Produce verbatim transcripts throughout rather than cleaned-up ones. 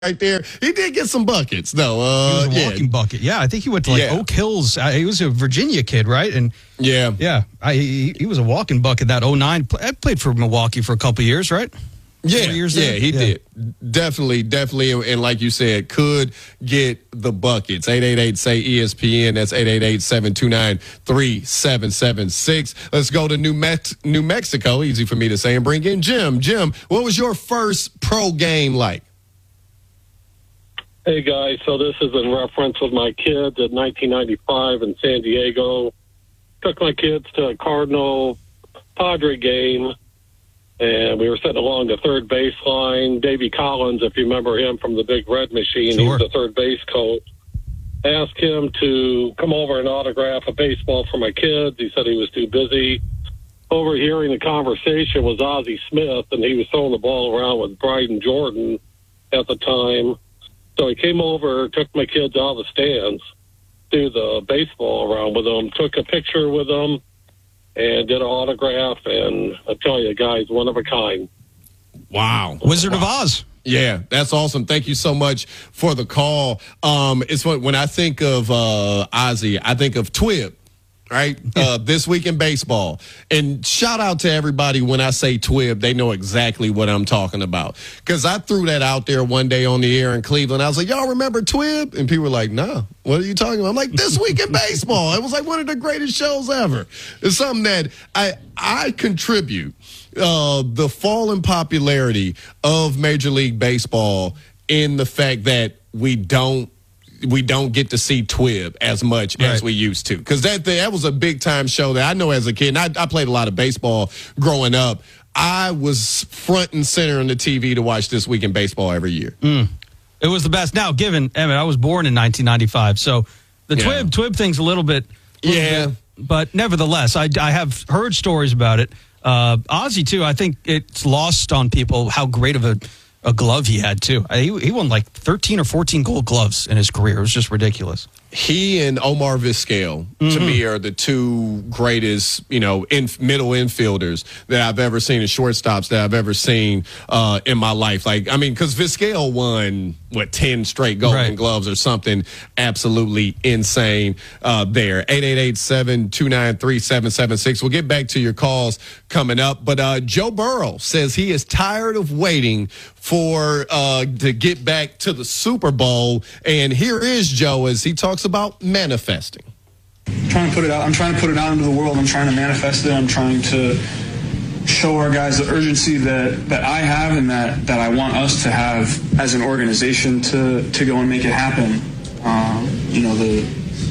right there. He did get some buckets, though. Uh, he was a walking yeah. bucket. Yeah, I think he went to like Yeah. Oak Hills. Uh, he was a Virginia kid, right? And Yeah. yeah, I, he, he was a walking bucket. That oh nine. I played for Milwaukee for a couple years, right? Yeah, Four years yeah, there? he Yeah. did. Definitely, definitely. And, and like you said, could get the buckets. eight eight eight, say E S P N. That's eight eight eight, seven two nine, three seven seven six. Let's go to New, Mex- New Mexico. Easy for me to say. And bring in Jim. Jim, what was your first pro game like? Hey, guys. So this is in reference with my kids in nineteen ninety-five in San Diego. Took my kids to a Cardinal Padre game, and we were sitting along the third baseline. Davey Collins, if you remember him from the Big Red Machine, Sure. he's the third base coach. Asked him to come over and autograph a baseball for my kids. He said he was too busy. Overhearing the conversation was Ozzie Smith, and he was throwing the ball around with Bryden Jordan at the time. So he came over, took my kids out of the stands, threw the baseball around with them, took a picture with them, and did an autograph. And I tell you, guys, one of a kind. Wow. Wizard wow. of Oz. Yeah, that's awesome. Thank you so much for the call. Um, it's when, when I think of uh, Ozzy, I think of Twib. Right? Uh, this week in baseball. And shout out to everybody when I say Twib, they know exactly what I'm talking about. Because I threw that out there one day on the air in Cleveland. I was like, y'all remember Twib? And people were like, no, what are you talking about? I'm like, this week in baseball. It was like one of the greatest shows ever. It's something that I, I contribute uh, the fall in popularity of Major League Baseball in the fact that we don't we don't get to see Twib as much right. as we used to. Because that, that was a big-time show that I know as a kid. And I, I played a lot of baseball growing up. I was front and center on the T V to watch This Week in Baseball every year. Mm. It was the best. Now, given, Emmett, I was born in nineteen ninety-five, so the Yeah. Twib Twib thing's a little bit. Little Yeah. bit, but nevertheless, I, I have heard stories about it. Uh, Ozzy, too, I think it's lost on people how great of a A glove he had, too. He, he won like thirteen or fourteen gold gloves in his career. It was just ridiculous. He and Omar Vizquel, mm-hmm. to me, are the two greatest, you know, in, middle infielders that I've ever seen, and shortstops that I've ever seen uh, in my life. Like, I mean, because Vizquel won, what, ten straight Golden right. Gloves or something absolutely insane uh, there. eight eight eight, seven two nine, three seven seven six. We'll get back to your calls coming up. But uh, Joe Burrow says he is tired of waiting for uh, to get back to the Super Bowl. And here is Joe as he talks about manifesting. I'm trying to put it out. I'm trying to put it out into the world. I'm trying to manifest it. I'm trying to show our guys the urgency that, that I have and that, that I want us to have as an organization to, to go and make it happen. Um, you know, the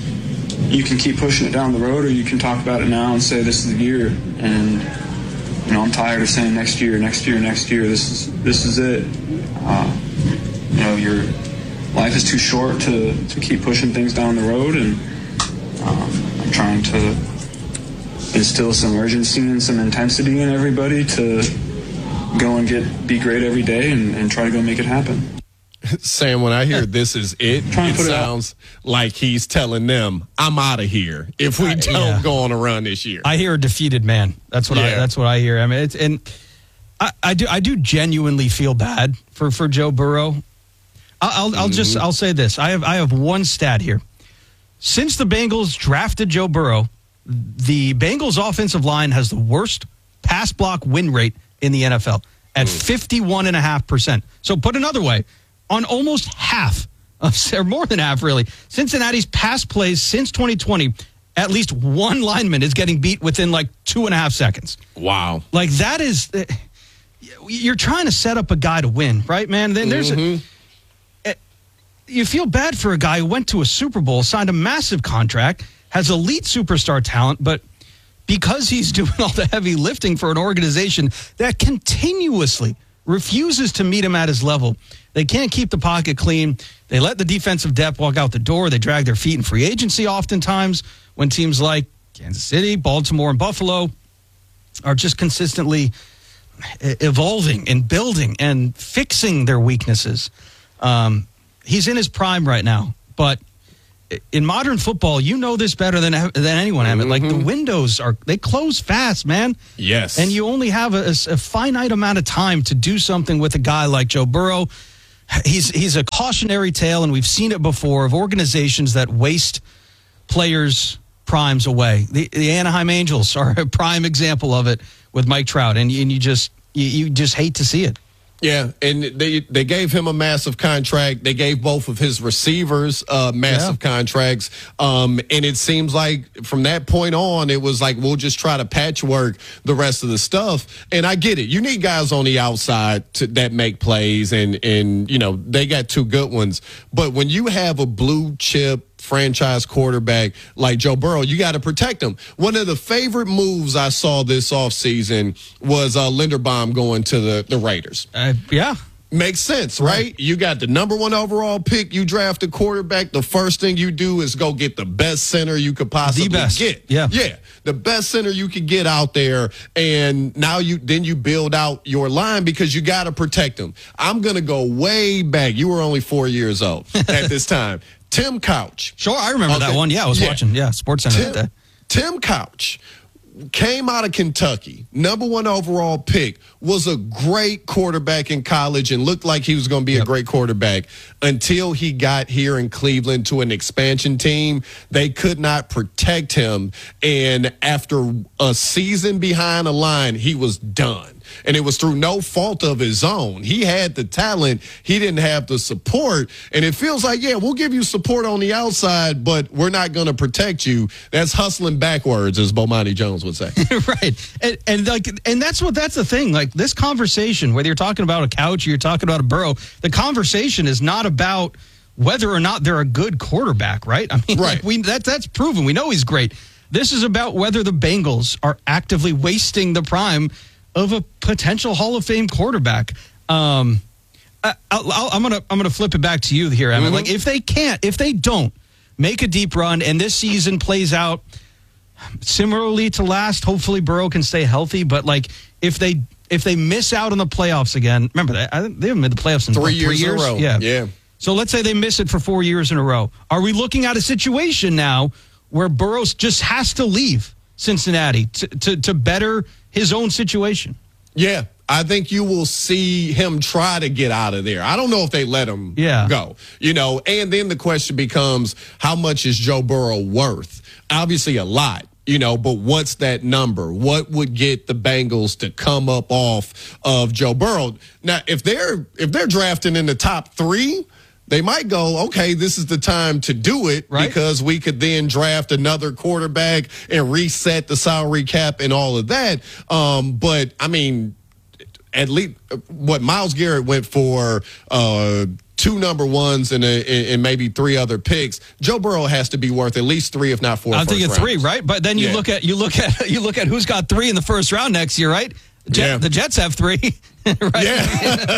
you can keep pushing it down the road, or you can talk about it now and say this is the year. And you know, I'm tired of saying next year, next year, next year. This is this is it. Uh, you know, your life is too short to, to keep pushing things down the road, and um, I'm trying to instill some urgency and some intensity in everybody to go and get be great every day and, and try to go make it happen. Sam, when I hear this is it, it sounds like he's telling them, I'm out of here if we don't uh, yeah. go on a run this year. I hear a defeated man. That's what yeah. I that's what I hear. I mean, it's, and I, I do I do genuinely feel bad for, for Joe Burrow. I'll, I'll, I'll just I'll say this. I have I have one stat here. Since the Bengals drafted Joe Burrow, the Bengals offensive line has the worst pass block win rate in the N F L at fifty-one point five percent. So put another way, on almost half of, or more than half really, Cincinnati's pass plays since twenty twenty, at least one lineman is getting beat within like two and a half seconds. Wow. Like that is, you're trying to set up a guy to win, right, man? Then there's mm-hmm. a, you feel bad for a guy who went to a Super Bowl, signed a massive contract, has elite superstar talent, but because he's doing all the heavy lifting for an organization that continuously refuses to meet him at his level, they can't keep the pocket clean. They let the defensive depth walk out the door. They drag their feet in free agency oftentimes when teams like Kansas City, Baltimore, and Buffalo are just consistently evolving and building and fixing their weaknesses. Um, He's in his prime right now, but in modern football, you know this better than than anyone, Emmett. Mm-hmm. Like the windows are, they close fast, man. Yes. And you only have a, a finite amount of time to do something with a guy like Joe Burrow. he's he's a cautionary tale, and we've seen it before, of organizations that waste players' primes away. The, the Anaheim Angels are a prime example of it with Mike Trout, and, and you just you, you just hate to see it. Yeah, and they they gave him a massive contract. They gave both of his receivers uh, massive yeah. contracts. Um, and it seems like from that point on, it was like, we'll just try to patchwork the rest of the stuff. And I get it. You need guys on the outside to, that make plays, and, and, you know, they got two good ones. But when you have a blue chip franchise quarterback like Joe Burrow, you got to protect him. One of the favorite moves I saw this offseason was uh, Linderbaum going to the, the Raiders. Uh, yeah. Makes sense, right? right? You got the number one overall pick. You draft a quarterback. The first thing you do is go get the best center you could possibly the best. get. Yeah. Yeah. The best center you could get out there. And now you then you build out your line because you got to protect them. I'm going to go way back. You were only four years old at this time. Tim Couch. Sure, I remember okay. that one. Yeah, I was yeah. watching. Yeah, Sports Center Tim, that day. Tim Couch came out of Kentucky, number one overall pick, was a great quarterback in college and looked like he was going to be yep. a great quarterback until he got here in Cleveland to an expansion team. They could not protect him, and after a season behind the line, he was done. And it was through no fault of his own. He had the talent. He didn't have the support. And it feels like, yeah, we'll give you support on the outside, but we're not going to protect you. That's hustling backwards, as Bomani Jones would say. Right. And, and like, and that's what, that's the thing. Like this conversation, whether you're talking about a Couch or you're talking about a Burrow, the conversation is not about whether or not they're a good quarterback, right? I mean, right. Like we, that, that's proven. We know he's great. This is about whether the Bengals are actively wasting the prime of a potential Hall of Fame quarterback. Um, I, I'll, I'm gonna I'm gonna flip it back to you here, Emmett. Mm-hmm. Like if they can't, if they don't make a deep run, and this season plays out similarly to last, hopefully Burrow can stay healthy. But like if they if they miss out on the playoffs again, remember that I think they haven't made the playoffs in three, what, years, three years in a row. Yeah, yeah. So let's say they miss it for four years in a row. Are we looking at a situation now where Burrow just has to leave Cincinnati to, to, to better his own situation? Yeah, I think you will see him try to get out of there. I don't know if they let him yeah. go, you know, and then the question becomes, how much is Joe Burrow worth? Obviously a lot, you know, but what's that number? What would get the Bengals to come up off of Joe Burrow? Now, if they're if they're drafting in the top three, they might go, okay, this is the time to do it, right? Because we could then draft another quarterback and reset the salary cap and all of that. Um, but, I mean, at least what Myles Garrett went for, uh, two number ones and, a, and maybe three other picks. Joe Burrow has to be worth at least three, if not four. I'm thinking three, right? But then you yeah. look at you look at you look at who's got three in the first round next year, right? Jet, yeah. The Jets have three. Right? Yeah.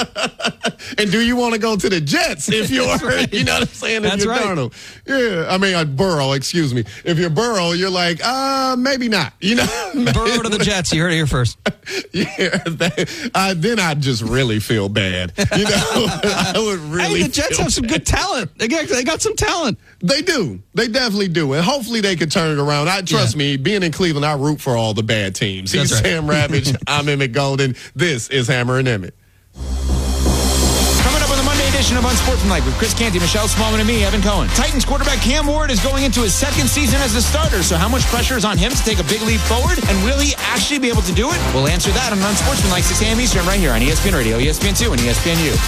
And do you want to go to the Jets if you're, right. you know what I'm saying? That's if you're right. Darnold. Yeah. I mean, uh, Burrow, excuse me. If you're Burrow, you're like, uh, maybe not. You know, Burrow to the Jets. You heard it here first. Yeah. That, uh, then I'd just really feel bad. You know, I would really. Hey, the Jets have some good talent. They got, they got some talent. They do. They definitely do. And hopefully they can turn it around. I trust yeah. me, being in Cleveland, I root for all the bad teams. He's That's right. Sam Ravage. I'm Emmett Golden. This is Hammer and Emmett. Coming up on the Monday edition of Unsportsmanlike with Chris Canty, Michelle Smallman, and me, Evan Cohen. Titans quarterback Cam Ward is going into his second season as a starter, so how much pressure is on him to take a big leap forward? And will he actually be able to do it? We'll answer that on Unsportsmanlike, six a.m. Eastern, right here on E S P N Radio, E S P N two, and E S P N U.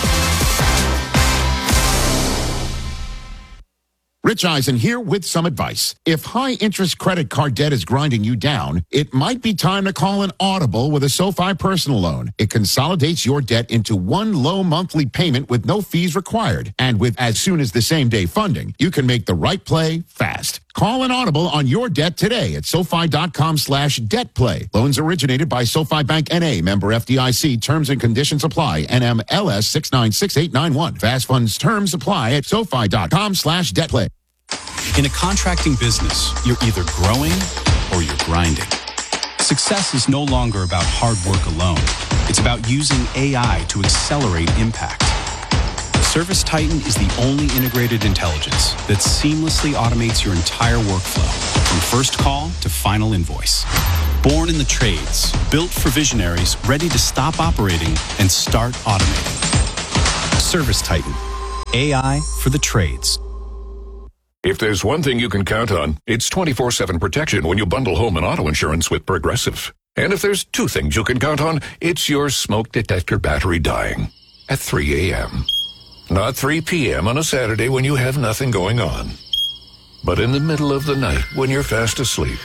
Rich Eisen here with some advice. If high-interest credit card debt is grinding you down, it might be time to call an Audible with a SoFi personal loan. It consolidates your debt into one low monthly payment with no fees required. And with as soon as the same-day funding, you can make the right play fast. Call an Audible on your debt today at SoFi.com slash debt play. Loans originated by SoFi Bank N A, member F D I C. Terms and conditions apply. N M L S six nine six eight nine one. Fast funds terms apply at SoFi.com slash debt play. In a contracting business, you're either growing or you're grinding. Success is no longer about hard work alone. It's about using A I to accelerate impact. ServiceTitan is the only integrated intelligence that seamlessly automates your entire workflow, from first call to final invoice. Born in the trades, built for visionaries ready to stop operating and start automating. Service Titan. A I for the trades. If there's one thing you can count on, it's twenty-four seven protection when you bundle home and auto insurance with Progressive. And if there's two things you can count on, it's your smoke detector battery dying at three a.m. Not three p.m. on a Saturday when you have nothing going on, but in the middle of the night when you're fast asleep.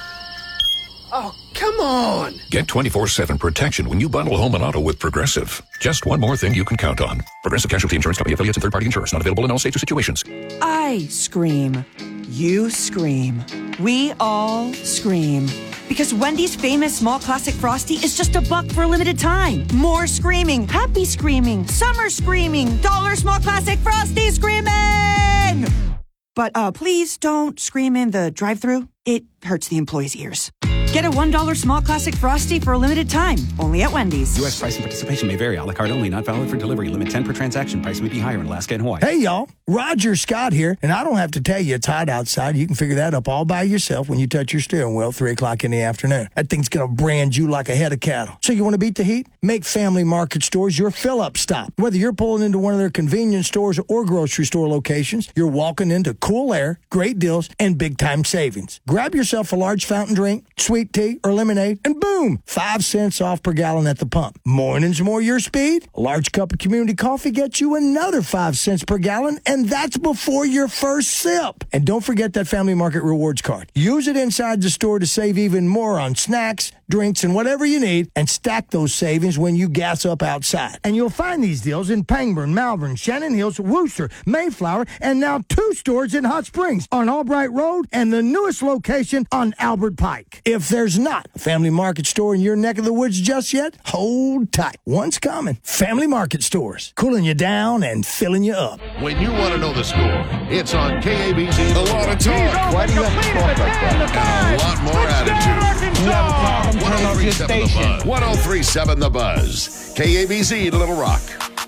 Oh, come on! Get twenty-four seven protection when you bundle home and auto with Progressive. Just one more thing you can count on. Progressive Casualty Insurance Company, affiliates, and third-party insurers. Not available in all states or situations. I scream. You scream. We all scream. Because Wendy's famous small classic Frosty is just a buck for a limited time. More screaming, happy screaming, summer screaming, dollar small classic Frosty screaming! But uh, please don't scream in the drive-thru. It hurts the employees' ears. Get a one dollar small classic Frosty for a limited time, only at Wendy's. U S price and participation may vary. A la carte only, not valid for delivery. Limit ten per transaction. Price may be higher in Alaska and Hawaii. Hey, y'all. Roger Scott here, and I don't have to tell you it's hot outside. You can figure that up all by yourself when you touch your steering wheel at three o'clock in the afternoon. That thing's going to brand you like a head of cattle. So you want to beat the heat? Make Family Market Stores your fill-up stop. Whether you're pulling into one of their convenience stores or grocery store locations, you're walking into cool air, great deals, and big-time savings. Grab yourself a large fountain drink, sweet tea, or lemonade, and boom, five cents off per gallon at the pump. Mornings more your speed. A large cup of community coffee gets you another five cents per gallon, and that's before your first sip. And don't forget that Family Market Rewards card. Use it inside the store to save even more on snacks, drinks, and whatever you need, and stack those savings when you gas up outside. And you'll find these deals in Pangburn, Malvern, Shannon Hills, Wooster, Mayflower, and now two stores in Hot Springs on Albright Road and the newest location on Albert Pike. If there's not a Family Market store in your neck of the woods just yet, hold tight. One's coming. Family Market Stores, cooling you down and filling you up. When you want to know the score, it's on K A B C. A lot of talk. Why do you have to talk like that? And a lot more attitude. You have a problem, turn off your station. one oh three point seven The Buzz. K A B C, Little Rock.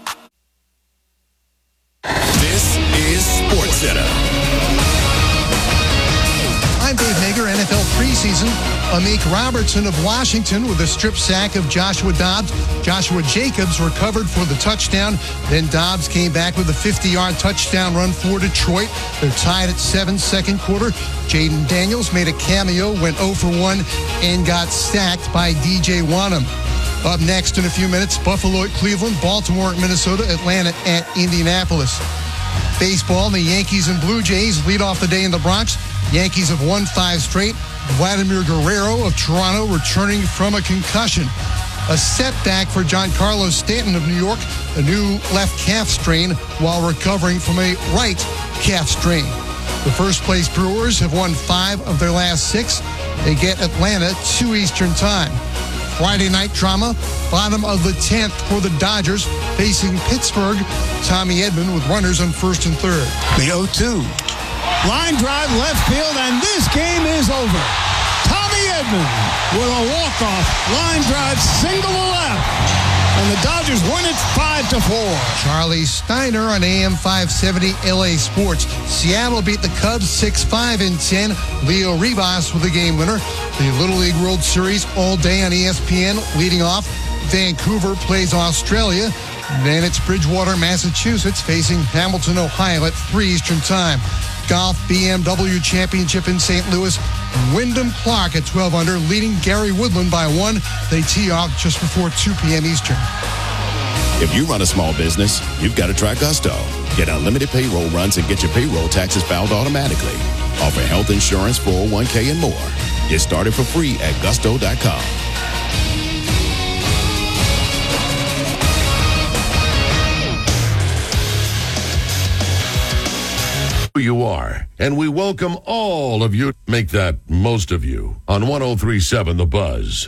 This is SportsCenter. I'm Dave Nager, N F L preseason. Amik Robertson of Washington with a strip sack of Joshua Dobbs. Joshua Jacobs recovered for the touchdown. Then Dobbs came back with a fifty-yard touchdown run for Detroit. They're tied at seven, second quarter. Jaden Daniels made a cameo, went oh for one, and got sacked by D J Wanham. Up next in a few minutes, Buffalo at Cleveland, Baltimore at Minnesota, Atlanta at Indianapolis. Baseball, the Yankees and Blue Jays lead off the day in the Bronx. Yankees have won five straight. Vladimir Guerrero of Toronto returning from a concussion. A setback for Giancarlo Stanton of New York, a new left calf strain while recovering from a right calf strain. The first place Brewers have won five of their last six. They get Atlanta two Eastern time. Friday night drama, bottom of the tenth for the Dodgers facing Pittsburgh. Tommy Edman with runners on first and third. The oh two. Line drive left field, and this game is over. Tommy Edman with a walk-off line drive single to left. And the Dodgers win it five to four. Charlie Steiner on A M five seventy L A Sports. Seattle beat the Cubs six five in ten. Leo Rivas with the game winner. The Little League World Series all day on E S P N. Leading off, Vancouver plays Australia. Then it's Bridgewater, Massachusetts facing Hamilton, Ohio at three Eastern time. Golf B M W Championship in Saint Louis. Wyndham Clark at twelve under, leading Gary Woodland by one. They tee off just before two p.m. Eastern. If you run a small business, you've got to try Gusto. Get unlimited payroll runs and get your payroll taxes filed automatically. Offer health insurance, four oh one k, and more. Get started for free at gusto dot com. Who you are, and we welcome all of you. Make that most of you on one oh three point seven The Buzz.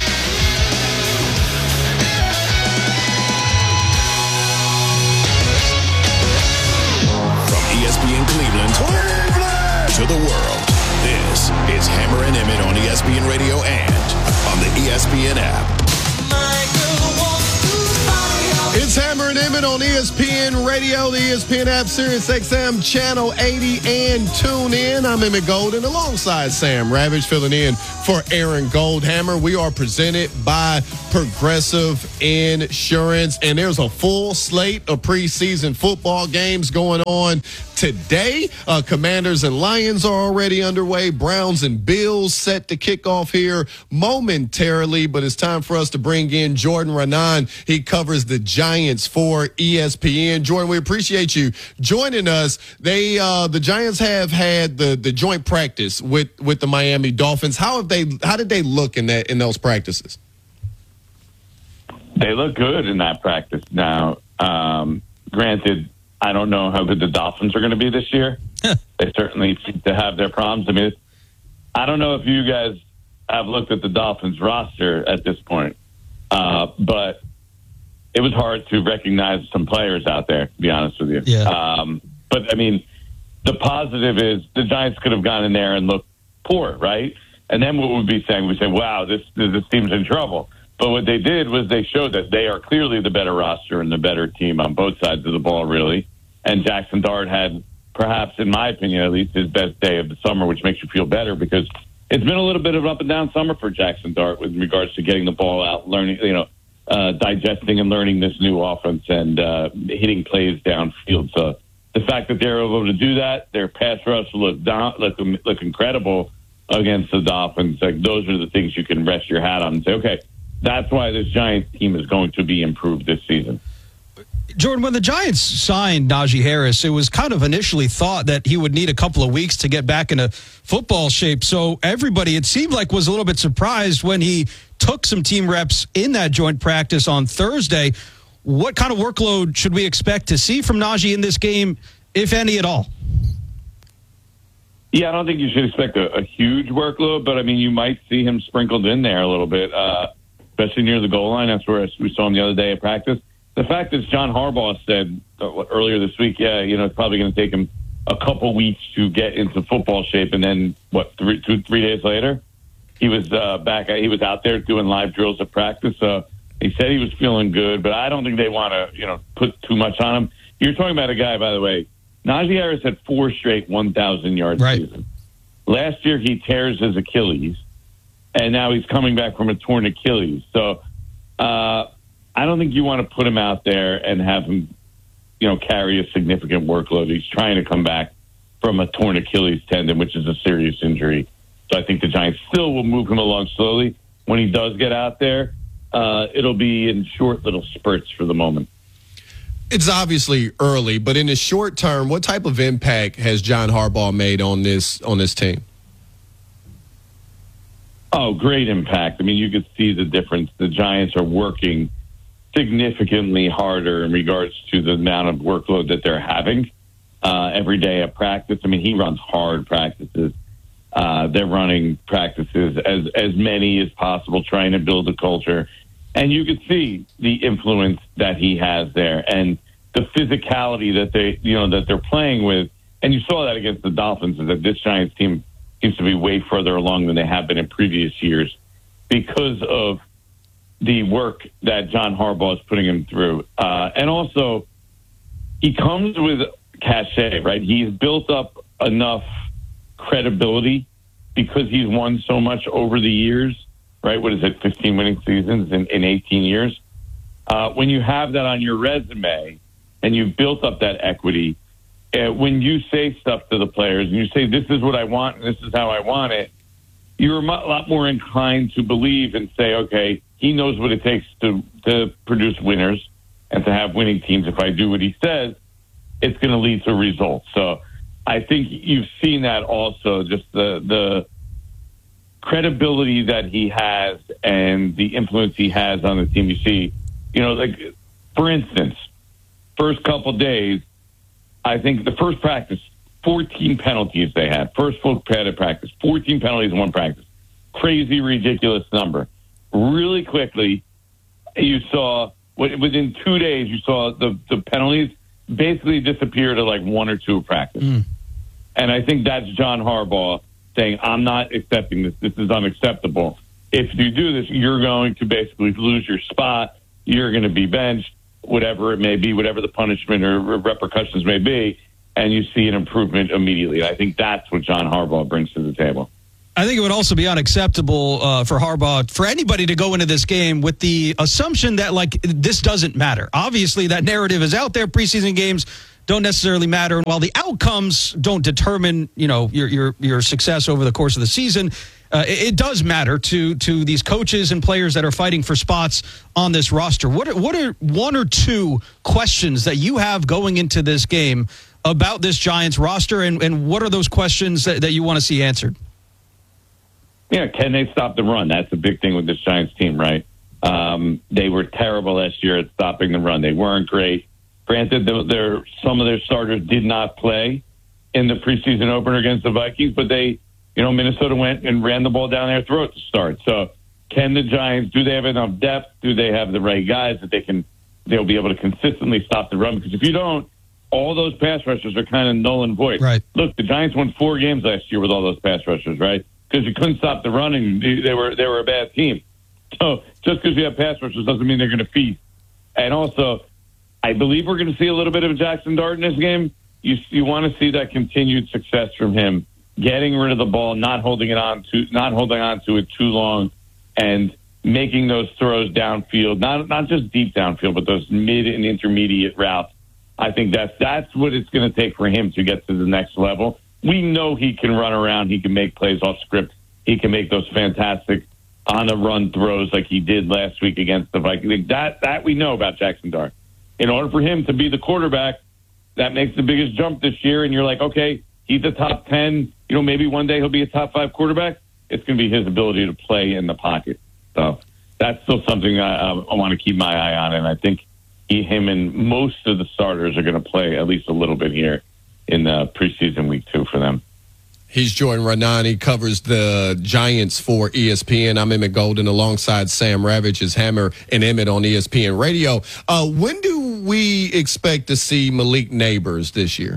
From E S P N Cleveland, Cleveland to the world, this is Hammer and Emmett on E S P N Radio and on the E S P N app. Michael wants to party all It's Hammer and Emmett on E S P N Radio, the E S P N app, Sirius X M, Channel eighty, and tune in. I'm Emmett Golden alongside Sam Ravage, filling in for Aaron Goldhammer. We are presented by Progressive Insurance, and there's a full slate of preseason football games going on today. Uh, Commanders and Lions are already underway. Browns and Bills set to kick off here momentarily, but it's time for us to bring in Jordan Raanan. He covers the Giants for E S P N. Jordan, we appreciate you joining us. They, uh, the Giants have had the, the joint practice with, with the Miami Dolphins. How have they, how did they look in that, in those practices? They look good in that practice. Now, um, granted, I don't know how good the Dolphins are going to be this year. They certainly seem to have their problems. I mean, I don't know if you guys have looked at the Dolphins roster at this point, uh, but it was hard to recognize some players out there, to be honest with you. Yeah. Um, but, I mean, the positive is the Giants could have gone in there and looked poor, right? And then what we'd be saying, we'd say, wow, this this team's in trouble. But what they did was they showed that they are clearly the better roster and the better team on both sides of the ball, really. And Jackson Dart had, perhaps, in my opinion, at least his best day of the summer, which makes you feel better because it's been a little bit of an up and down summer for Jackson Dart with regards to getting the ball out, learning, you know, uh, digesting and learning this new offense and uh, hitting plays downfield. So the fact that they're able to do that, their pass rush look down, look, look incredible against the Dolphins. Like those are the things you can rest your hat on and say, okay, that's why this Giants team is going to be improved this season. Jordan, when the Giants signed Najee Harris, it was kind of initially thought that he would need a couple of weeks to get back into football shape. So everybody, it seemed like, was a little bit surprised when he took some team reps in that joint practice on Thursday. What kind of workload should we expect to see from Najee in this game, if any at all? Yeah, I don't think you should expect a, a huge workload, but, I mean, you might see him sprinkled in there a little bit, uh, especially near the goal line. That's where we saw him the other day at practice. The fact is, John Harbaugh said uh, earlier this week, yeah, you know, it's probably going to take him a couple weeks to get into football shape, and then what, three, two, three days later, he was uh, back. He was out there doing live drills at practice. So he said he was feeling good, but I don't think they want to, you know, put too much on him. You're talking about a guy, by the way. Najee Harris had four straight one thousand yard right. seasons. Last year, he tears his Achilles, and now he's coming back from a torn Achilles. So. Uh, I don't think you want to put him out there and have him, you know, carry a significant workload. He's trying to come back from a torn Achilles tendon, which is a serious injury. So I think the Giants still will move him along slowly. When he does get out there, uh, it'll be in short little spurts for the moment. It's obviously early, but in the short term, what type of impact has John Harbaugh made on this on this team? Oh, great impact. I mean, you could see the difference. The Giants are working significantly harder in regards to the amount of workload that they're having uh, every day at practice. I mean, he runs hard practices. Uh, they're running practices as, as many as possible, trying to build a culture. And you could see the influence that he has there and the physicality that they, you know, that they're playing with. And you saw that against the Dolphins, is that this Giants team seems to be way further along than they have been in previous years because of the work that John Harbaugh is putting him through. Uh, and also, he comes with cachet, right? He's built up enough credibility because he's won so much over the years, right? What is it, fifteen winning seasons in, in eighteen years? Uh, when you have that on your resume and you've built up that equity, uh, when you say stuff to the players and you say, this is what I want and this is how I want it, you're a lot more inclined to believe and say, okay, he knows what it takes to, to produce winners and to have winning teams. If I do what he says, it's going to lead to results. So I think you've seen that also, just the the credibility that he has and the influence he has on the team. You see, you know, like, for instance, first couple days, I think the first practice, fourteen penalties they had. First full padded practice, fourteen penalties in one practice. Crazy, ridiculous number. Really quickly, you saw, within two days, you saw the, the penalties basically disappear to like one or two practice. Mm. And I think that's John Harbaugh saying, I'm not accepting this. This is unacceptable. If you do this, you're going to basically lose your spot. You're going to be benched. whatever it may be, whatever the punishment or repercussions may be, and you see an improvement immediately. I think that's what John Harbaugh brings to the table. I think it would also be unacceptable uh, for Harbaugh, for anybody to go into this game with the assumption that, like, this doesn't matter. Obviously, that narrative is out there. Preseason games don't necessarily matter. And while the outcomes don't determine, you know, your your, your success over the course of the season, uh, it, it does matter to to these coaches and players that are fighting for spots on this roster. What are, what are one or two questions that you have going into this game about this Giants roster, and, and what are those questions that, that you want to see answered? Yeah, can they stop the run? That's a big thing with this Giants team, right? Um, they were terrible last year at stopping the run. They weren't great. Granted, their, some of their starters did not play in the preseason opener against the Vikings, but they, you know, Minnesota went and ran the ball down their throat to start. So can the Giants, do they have enough depth? Do they have the right guys that they can, they'll be able to consistently stop the run? Because if you don't, all those pass rushers are kind of null and void. Right. Look, the Giants won four games last year with all those pass rushers, right? Because you couldn't stop the run, and they were they were a bad team. So just because you have pass rushers doesn't mean they're going to feast. And also, I believe we're going to see a little bit of Jackson Dart in this game. You you want to see that continued success from him, getting rid of the ball, not holding it on to not holding on to it too long, and making those throws downfield, not not just deep downfield, but those mid and intermediate routes. I think that's that's what it's going to take for him to get to the next level. We know he can run around. He can make plays off script. He can make those fantastic on-the-run throws like he did last week against the Vikings. That that we know about Jackson Dart. In order for him to be the quarterback, that makes the biggest jump this year, and you're like, okay, he's a top ten. You know, maybe one day he'll be a top five quarterback. It's going to be his ability to play in the pocket. So that's still something I, I want to keep my eye on, and I think he, him and most of the starters are going to play at least a little bit here in the preseason week two for them. He's Jordan Raanan. He covers the Giants for E S P N. I'm Emmett Golden alongside Sam Ravitch as Hammer and Emmett on E S P N Radio. Uh, when do we expect to see Malik Nabers this year?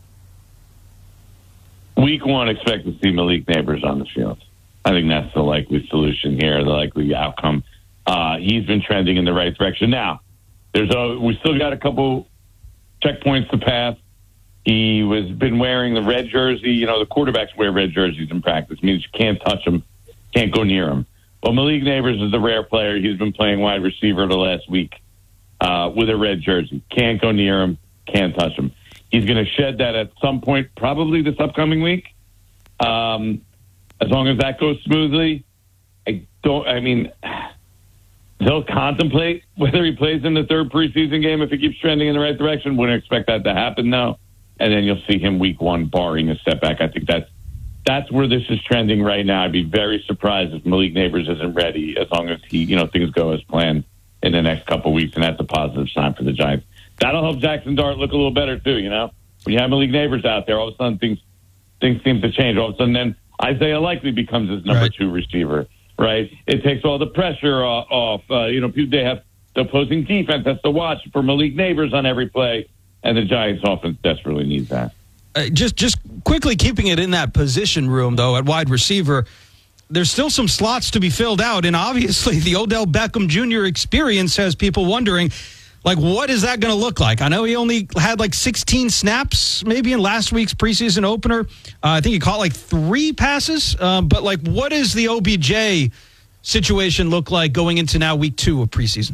Week one, expect to see Malik Nabers on the field. I think that's the likely solution here, the likely outcome. Uh, he's been trending in the right direction. Now, there's a, we still got a couple checkpoints to pass. He was been wearing the red jersey. You know, the quarterbacks wear red jerseys in practice. It means you can't touch him, can't go near him. Well, Malik Nabers is the rare player. He's been playing wide receiver the last week uh, with a red jersey. Can't go near him, can't touch him. He's going to shed that at some point, probably this upcoming week. Um, as long as that goes smoothly, I don't. I mean, they'll contemplate whether he plays in the third preseason game if he keeps trending in the right direction. Wouldn't expect that to happen now. And then you'll see him week one, barring a setback. I think that's that's where this is trending right now. I'd be very surprised if Malik Nabers isn't ready, as long as he, you know, things go as planned in the next couple of weeks, and that's a positive sign for the Giants. That'll help Jackson Dart look a little better too. You know, when you have Malik Nabers out there, all of a sudden things things seem to change. All of a sudden, then Isaiah Likely becomes his number right. two receiver. Right? It takes all the pressure off. Uh, you know, they have the opposing defense has to watch for Malik Nabers on every play. And the Giants offense desperately needs that. Uh, just just quickly keeping it in that position room, though, at wide receiver, there's still some slots to be filled out. And obviously the Odell Beckham Junior experience has people wondering, like, what is that going to look like? I know he only had like sixteen snaps maybe in last week's preseason opener. Uh, I think he caught like three passes. Um, but, like, what does the O B J situation look like going into now week two of preseason?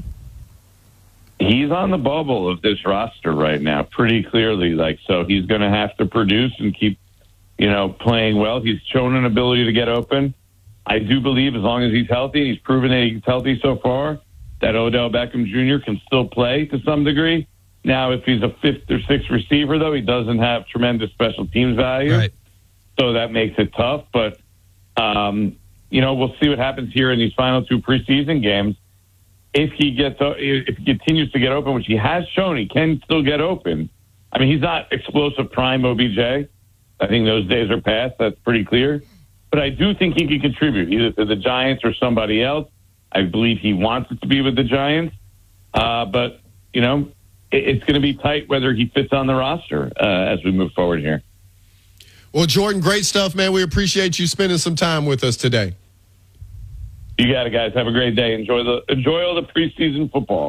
He's on the bubble of this roster right now, pretty clearly. Like, so he's going to have to produce and keep, you know, playing well. He's shown an ability to get open. I do believe as long as he's healthy, he's proven that he's healthy so far, that Odell Beckham Junior can still play to some degree. Now, if he's a fifth or sixth receiver, though, he doesn't have tremendous special teams value. Right. So that makes it tough. But, um, you know, we'll see what happens here in these final two preseason games. If he gets, if he continues to get open, which he has shown, he can still get open. I mean, he's not explosive prime O B J. I think those days are past. That's pretty clear. But I do think he can contribute either to the Giants or somebody else. I believe he wants it to be with the Giants. Uh, but, you know, it, it's going to be tight whether he fits on the roster uh, as we move forward here. Well, Jordan, great stuff, man. We appreciate you spending some time with us today. You got it, guys. Have a great day. Enjoy the enjoy all the preseason football.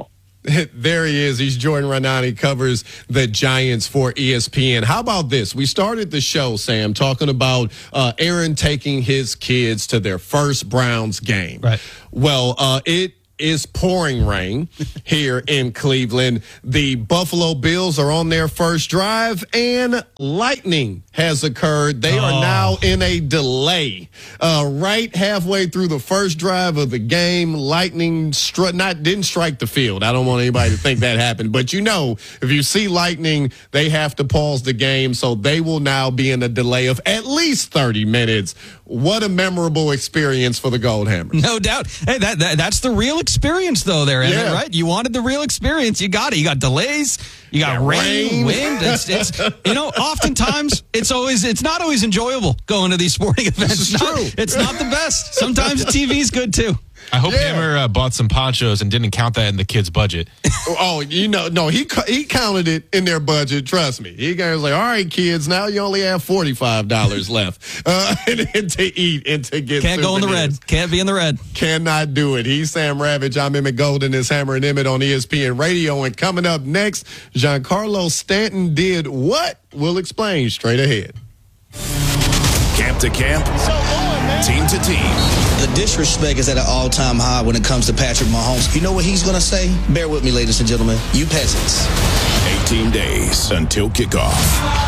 There he is. He's Jordan Raanan. He covers the Giants for E S P N. How about this? We started the show, Sam, talking about uh, Aaron taking his kids to their first Browns game. Right. Well, uh, it is pouring rain here in Cleveland. The Buffalo Bills are on their first drive, and lightning has occurred. They oh. are now in a delay. Uh, right halfway through the first drive of the game, lightning struck, not didn't strike the field. I don't want anybody to think that happened, but you know, if you see lightning, they have to pause the game, so they will now be in a delay of at least thirty minutes. What a memorable experience for the Goldhammers. No doubt. Hey, that, that that's the real experience, though, there, Emmett, yeah. right? You wanted the real experience. You got it. You got delays. You got yeah, rain, rain, wind. It's, it's, you know, oftentimes it's always it's not always enjoyable going to these sporting events. This is it's not, true. It's not the best. Sometimes the T V's good, too. I hope Yeah. Hammer uh, bought some ponchos and didn't count that in the kids' budget. Oh, you know, no, he he counted it in their budget. Trust me. He was like, all right, kids, now you only have forty-five dollars left uh, and, and to eat and to get Can't go in the souvenirs. red. Can't be in the red. Cannot do it. He's Sam Ravage. I'm Emmett Golden. It's Hammer and Emmett on E S P N Radio. And coming up next, Giancarlo Stanton did what? We'll explain straight ahead. Camp to camp, team to team. The disrespect is at an all-time high when it comes to Patrick Mahomes. You know what he's going to say? Bear with me, ladies and gentlemen. You peasants. eighteen days until kickoff.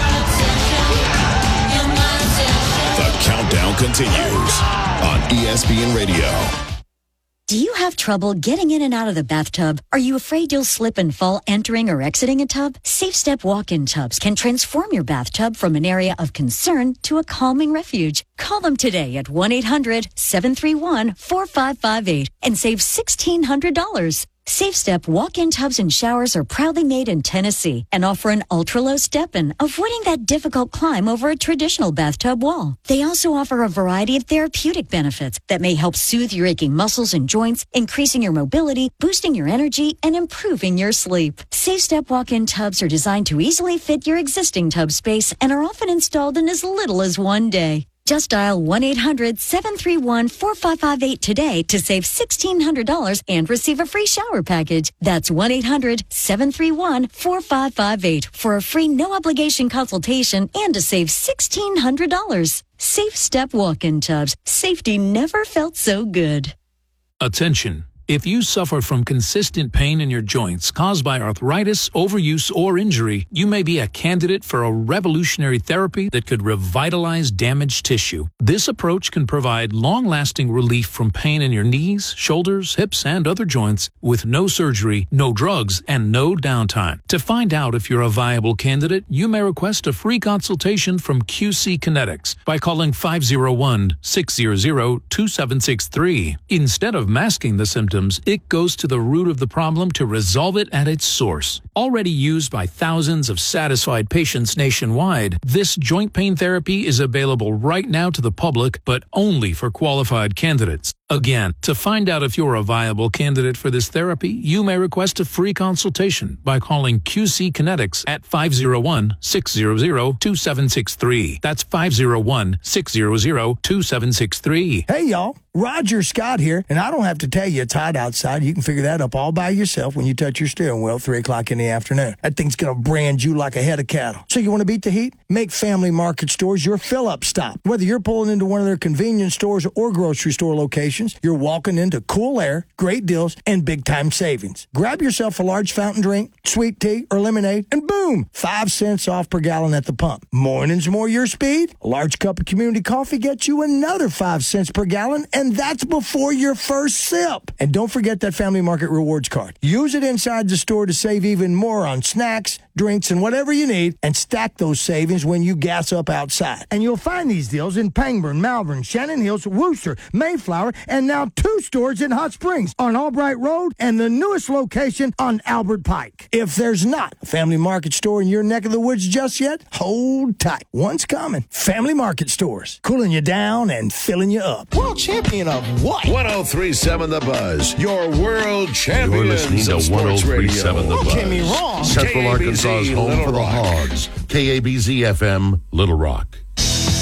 The countdown continues on E S P N Radio. Do you have trouble getting in and out of the bathtub? Are you afraid you'll slip and fall entering or exiting a tub? Safe Step walk-in tubs can transform your bathtub from an area of concern to a calming refuge. Call them today at one eight hundred seven three one four five five eight and save sixteen hundred dollars. Safe Step walk-in tubs and showers are proudly made in Tennessee and offer an ultra-low step-in, avoiding that difficult climb over a traditional bathtub wall. They also offer a variety of therapeutic benefits that may help soothe your aching muscles and joints, increasing your mobility, boosting your energy, and improving your sleep. Safe Step walk-in tubs are designed to easily fit your existing tub space and are often installed in as little as one day. Just dial one eight hundred seven three one four five five eight today to save sixteen hundred dollars and receive a free shower package. That's one eight hundred seven three one four five five eight for a free no-obligation consultation and to save sixteen hundred dollars. Safe Step walk-in tubs. Safety never felt so good. Attention. If you suffer from consistent pain in your joints caused by arthritis, overuse, or injury, you may be a candidate for a revolutionary therapy that could revitalize damaged tissue. This approach can provide long-lasting relief from pain in your knees, shoulders, hips, and other joints with no surgery, no drugs, and no downtime. To find out if you're a viable candidate, you may request a free consultation from Q C Kinetics by calling five oh one, six hundred, two seven six three. Instead of masking the symptoms, it goes to the root of the problem to resolve it at its source. Already used by thousands of satisfied patients nationwide, this joint pain therapy is available right now to the public, but only for qualified candidates. Again, to find out if you're a viable candidate for this therapy, you may request a free consultation by calling Q C Kinetics at five oh one, six hundred, two seven six three. That's five oh one, six hundred, two seven six three. Hey, y'all. Roger Scott here, and I don't have to tell you it's hot outside. You can figure that up all by yourself when you touch your steering wheel at three o'clock in the afternoon. That thing's going to brand you like a head of cattle. So you want to beat the heat? Make Family Market Stores your fill-up stop. Whether you're pulling into one of their convenience stores or grocery store locations, you're walking into cool air, great deals, and big-time savings. Grab yourself a large fountain drink, sweet tea, or lemonade, and boom, five cents off per gallon at the pump. Mornings more your speed. A large cup of community coffee gets you another five cents per gallon, and that's before your first sip. And don't forget that Family Market Rewards card. Use it inside the store to save even more on snacks, drinks, and whatever you need, and stack those savings when you gas up outside. And you'll find these deals in Pangburn, Malvern, Shannon Hills, Wooster, Mayflower, and now two stores in Hot Springs on Albright Road and the newest location on Albert Pike. If there's not a Family Market store in your neck of the woods just yet, hold tight. One's coming. Family Market Stores. Cooling you down and filling you up. World champion of what? one oh three point seven The Buzz, your world champions. You're listening to of sports one oh three point seven The radio. Buzz. Don't get me wrong. Central K A B Z Arkansas's home Little for the Rock. Hogs. K A B Z F M, Little Rock.